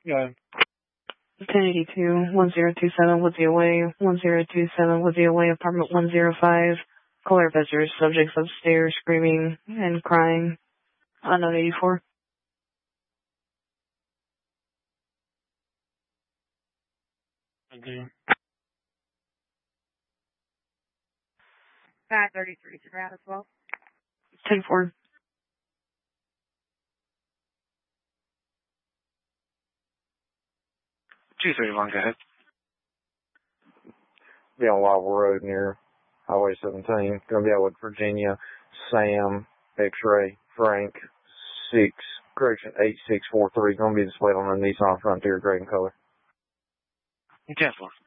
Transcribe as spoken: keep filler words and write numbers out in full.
Yeah. ten eighty-two, one zero two seven, Woodsy Away, one zero two seven, Woodsy Away, apartment one zero five. Caller visitors, subjects upstairs screaming and crying. Unknown eighty-four. Okay. five thirty-three, around as well. ten four. two thirty-one, go ahead. Be on Lava Road near Highway seventeen. Gonna be out with Virginia, Sam, X-Ray, Frank, six, correction, eight six four three. Gonna be displayed on the Nissan Frontier, gray in color. ten four.